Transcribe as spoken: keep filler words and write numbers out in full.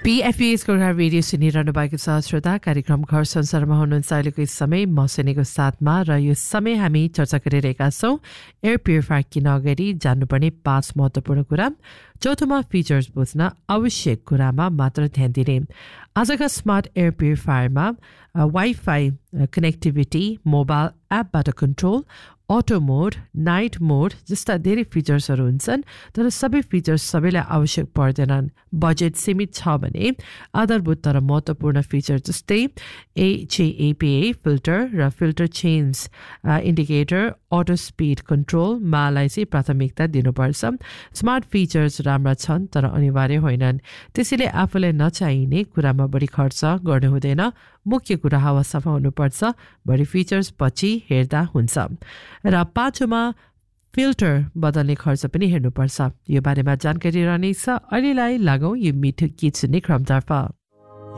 पीएफपीएस को रेडियो सुनिरहनु भएको छ श्रोता। कार्यक्रम घर संसारमा हुनुहुन्छ अहिलेको यस समय म सुनेको साथमा र यो समय हामी चर्चा गरिरहेका छौँ एयर प्युरिफायर किन अगाडि जान्नुपर्ने पाँच महत्त्वपूर्ण कुरा। चौथोमा फिचर्स बुझ्न आवश्यक कुरामा मात्र ध्यान दिने। आजका smart air प्युरिफायरमा wifi connectivity, mobile एपबाट कन्ट्रोल, अटो मोड, नाइट मोड जस्ता धेरै फिचर्सहरू हुन्छन्, तर सबै फिचर्स सबैलाई आवश्यक पर्दैनन्। बजेट सीमित छ भने आधारभूत तर महत्त्वपूर्ण फिचर जस्तै एचएएपीए फिल्टर र filter change indicator, auto speed कन्ट्रोलमालाई चाहिँ प्राथमिकता दिनुपर्छ। स्मार्ट फिचर्स राम्रा छन् तर अनिवार्य होइनन्, त्यसैले आफूलाई नचाहिने कुरामा बढी खर्च गर्नु हुँदैन। मुख्य कुरा हावा सफा हुनुपर्छ, बढी फिचर्स पछि हेर्दा हुन्छ। र पाँचौँमा फिल्टर बदल्ने खर्च पनि हेर्नुपर्छ। यो बारेमा जानकारी रहनेछ। अहिलेलाई लागौँ यो मिठो गीत सुन्ने क्रमतर्फ।